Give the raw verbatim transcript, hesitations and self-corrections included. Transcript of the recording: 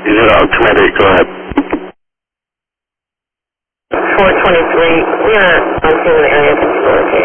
Zero, Commander, go ahead. four twenty-three, we are on scene in the area of facility.